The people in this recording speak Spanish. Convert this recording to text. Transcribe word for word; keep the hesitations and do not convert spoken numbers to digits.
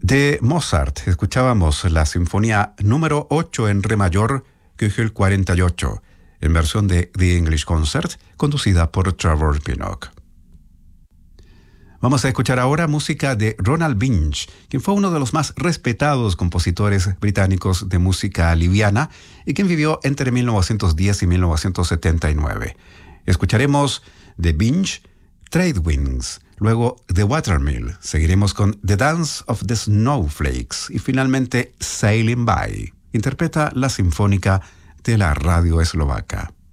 De Mozart escuchábamos la sinfonía número ocho en re mayor, Köchel cuarenta y ocho, en versión de The English Concert, conducida por Trevor Pinnock. Vamos a escuchar ahora música de Ronald Binge, quien fue uno de los más respetados compositores británicos de música liviana y quien vivió entre mil novecientos diez y mil novecientos setenta y nueve. Escucharemos de Binge, Trade Winds, luego The Watermill, seguiremos con The Dance of the Snowflakes y finalmente Sailing By. Interpreta la Sinfónica de la Radio Eslovaca.